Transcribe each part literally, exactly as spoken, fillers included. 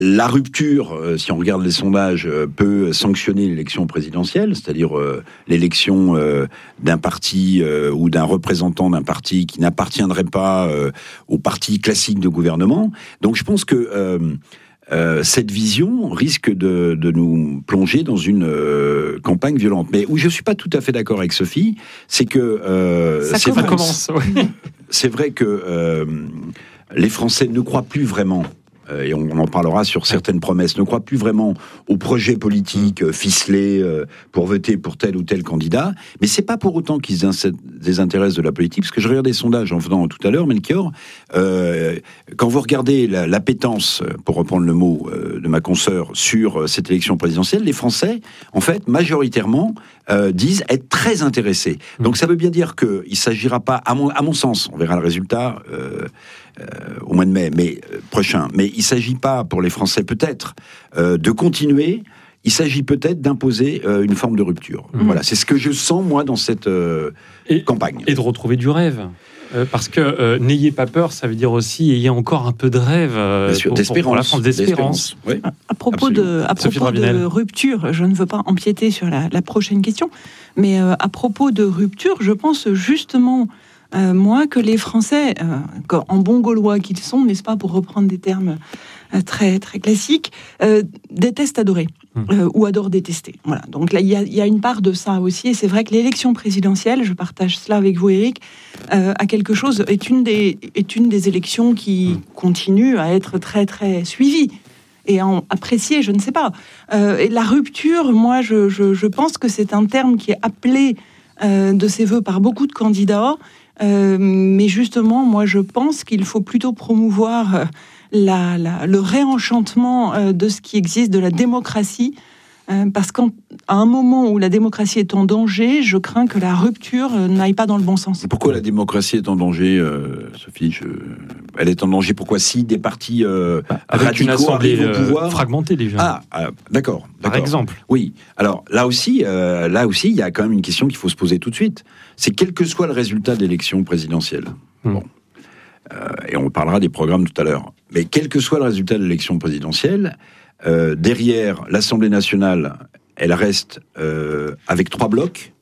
La rupture, euh, si on regarde les sondages, euh, peut sanctionner l'élection présidentielle, c'est-à-dire euh, l'élection euh, d'un parti euh, ou d'un représentant d'un parti qui n'appartiendrait pas euh, au parti classique de gouvernement. Donc je pense que euh, euh, cette vision risque de, de nous plonger dans une euh, campagne violente. Mais où je ne suis pas tout à fait d'accord avec Sophie, c'est que... Euh, ça c'est commence. vrai, commence. C'est vrai que euh, les Français ne croient plus vraiment, et on en parlera sur certaines promesses, ne croient plus vraiment au projet politique euh, ficelé euh, pour voter pour tel ou tel candidat, mais c'est pas pour autant qu'ils se désintéressent de la politique, parce que je regardais des sondages en venant tout à l'heure, Melchior, euh, quand vous regardez la, l'appétence, pour reprendre le mot euh, de ma consoeur, sur euh, cette élection présidentielle, les Français, en fait, majoritairement, euh, disent être très intéressés. Donc ça veut bien dire qu'il ne s'agira pas, à mon, à mon sens, on verra le résultat... Euh, Euh, au mois de mai mais, euh, prochain. Mais il ne s'agit pas, pour les Français peut-être, euh, de continuer. Il s'agit peut-être d'imposer euh, une forme de rupture. Mmh. Voilà, c'est ce que je sens, moi, dans cette euh, et, campagne. Et de retrouver du rêve. Euh, parce que euh, n'ayez pas peur, ça veut dire aussi ayez encore un peu de rêve. Euh, Bien sûr, pour, d'espérance. pour la France, d'espérance. Oui, à, à propos, de, à propos de rupture, je ne veux pas empiéter sur la, la prochaine question, mais euh, à propos de rupture, je pense justement... Euh, moi, que les Français, euh, en bons Gaulois qu'ils sont, n'est-ce pas, pour reprendre des termes euh, très très classiques, euh, détestent adorer euh, ou adorent détester. Voilà. Donc là, il y, y a une part de ça aussi, et c'est vrai que l'élection présidentielle, je partage cela avec vous, Éric, euh, a quelque chose est une des est une des élections qui continue à être très très suivie et appréciée. Je ne sais pas. Euh, et la rupture, moi, je, je, je pense que c'est un terme qui est appelé euh, de ses voeux par beaucoup de candidats. Euh, mais justement, moi, je pense qu'il faut plutôt promouvoir euh, la, la, le réenchantement euh, de ce qui existe, de la démocratie, euh, parce qu'à un moment où la démocratie est en danger, je crains que la rupture euh, n'aille pas dans le bon sens. Pourquoi la démocratie est en danger, euh, Sophie je... Elle est en danger, pourquoi si des partis euh, bah, avec radicaux une assemblée arrivent au pouvoir, fragmentée déjà. Ah, ah d'accord, d'accord. Par exemple. Oui. Alors là aussi, euh, là aussi, il y a quand même une question qu'il faut se poser tout de suite. C'est quel que soit le résultat de l'élection présidentielle. Mmh. Bon. Euh, et on parlera des programmes tout à l'heure. Mais quel que soit le résultat de l'élection présidentielle, euh, derrière l'Assemblée nationale, elle reste euh, avec trois blocs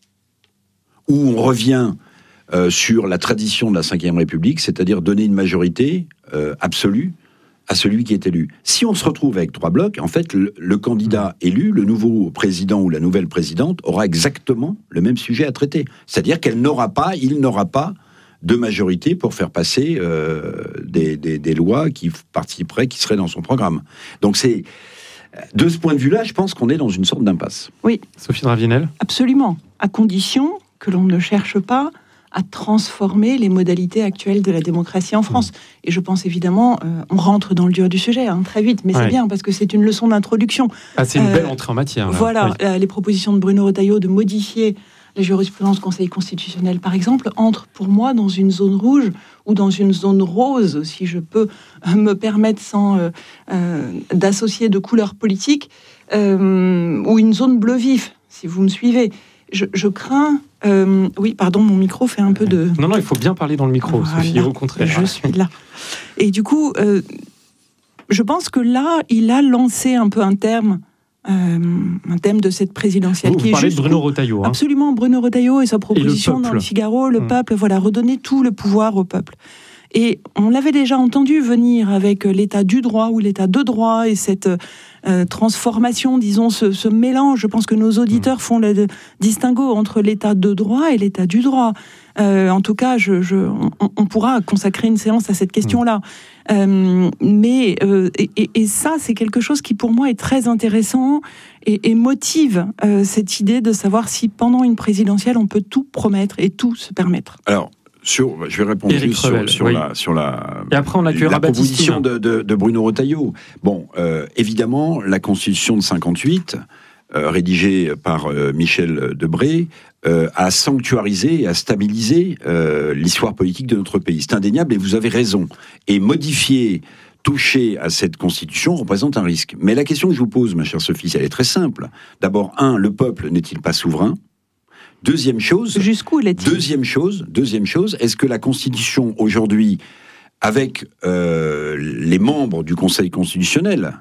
où on revient. Euh, sur la tradition de la cinquième République, c'est-à-dire donner une majorité euh, absolue à celui qui est élu. Si on se retrouve avec trois blocs, en fait, le, le candidat élu, le nouveau président ou la nouvelle présidente, aura exactement le même sujet à traiter. C'est-à-dire qu'elle n'aura pas, il n'aura pas de majorité pour faire passer euh, des, des, des lois qui participeraient, qui seraient dans son programme. Donc c'est... De ce point de vue-là, je pense qu'on est dans une sorte d'impasse. Oui. Sophie Dravinel ? Absolument. À condition que l'on ne cherche pas à transformer les modalités actuelles de la démocratie en France. Mmh. Et je pense évidemment, euh, on rentre dans le dur du sujet hein, très vite, mais ouais. c'est bien parce que c'est une leçon d'introduction. Ah, c'est une euh, belle entrée en matière. Là. Voilà, oui. euh, les propositions de Bruno Retailleau de modifier la jurisprudence du Conseil constitutionnel, par exemple, entrent pour moi dans une zone rouge ou dans une zone rose, si je peux me permettre sans euh, euh, d'associer de couleurs politiques, euh, ou une zone bleu vif, si vous me suivez. Je, je crains... Euh, oui, pardon, mon micro fait un peu de... Non, non, il faut bien parler dans le micro, voilà, Sophie, au contraire. Je suis là. Et du coup, euh, je pense que là, il a lancé un peu un terme, euh, un thème de cette présidentielle. Vous, qui vous est parlez juste de Bruno Retailleau. Hein. Absolument, Bruno Retailleau et sa proposition et dans le Figaro, le mmh. peuple, voilà, redonner tout le pouvoir au peuple. Et on l'avait déjà entendu venir avec l'état du droit ou l'état de droit et cette euh, transformation, disons, ce, ce mélange. Je pense que nos auditeurs font le distinguo entre l'état de droit et l'état du droit. Euh, en tout cas, je, je, on, on pourra consacrer une séance à cette question-là. Euh, mais euh, et, et ça, c'est quelque chose qui, pour moi, est très intéressant et, et motive euh, cette idée de savoir si, pendant une présidentielle, on peut tout promettre et tout se permettre. Alors, Sur, je vais répondre Éric juste Revel, sur, sur, oui. la, sur la, et après on la proposition de, de, de Bruno Retailleau. Bon, euh, évidemment, la Constitution de cinquante-huit, euh, rédigée par euh, Michel Debré, euh, a sanctuarisé et a stabilisé euh, l'histoire politique de notre pays. C'est indéniable et vous avez raison. Et modifier, toucher à cette Constitution représente un risque. Mais la question que je vous pose, ma chère Sophie, elle est très simple. D'abord, un, le peuple n'est-il pas souverain ? Deuxième chose, jusqu'où l'est-il ? Deuxième chose, deuxième chose, est-ce que la Constitution aujourd'hui avec euh, les membres du Conseil constitutionnel,